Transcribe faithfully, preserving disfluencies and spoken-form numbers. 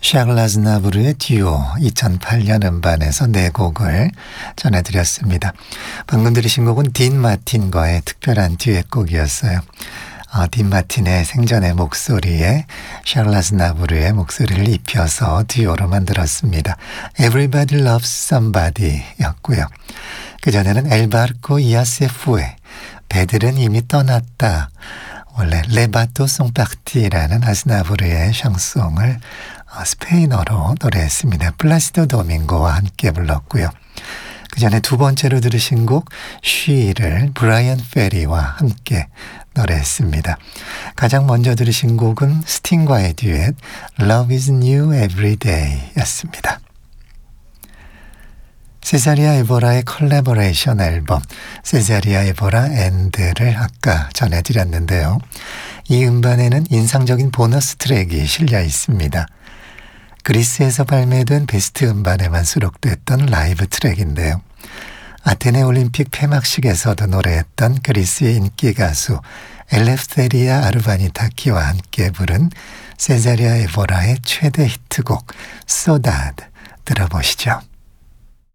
샤를 아즈나브르의 듀오 이천팔 년 음반에서 네 곡을 전해드렸습니다. 방금 들으신 곡은 딘 마틴과의 특별한 듀엣곡이었어요. 어, 딘 마틴의 생전의 목소리에 샤를 아즈나브르의 목소리를 입혀서 듀오로 만들었습니다. Everybody Loves Somebody 였고요. 그전에는 엘바르코 이아세푸에 배들은 이미 떠났다. 원래 레바토 송파르티라는 아즈나브르의 샹송을 스페인어로 노래했습니다. 플라시도 도밍고와 함께 불렀고요. 그 전에 두 번째로 들으신 곡 쉬를 브라이언 페리와 함께 노래했습니다. 가장 먼저 들으신 곡은 스팅과의 듀엣 Love is New Every Day 였습니다. 세자리아 에보라의 컬래버레이션 앨범 세자리아 에보라 앤드를 아까 전해드렸는데요. 이 음반에는 인상적인 보너스 트랙이 실려 있습니다. 그리스에서 발매된 베스트 음반에만 수록됐던 라이브 트랙인데요. 아테네 올림픽 폐막식에서도 노래했던 그리스의 인기 가수 엘레프테리아 아르바니타키와 함께 부른 세자리아 에보라의 최대 히트곡 소다드 들어보시죠.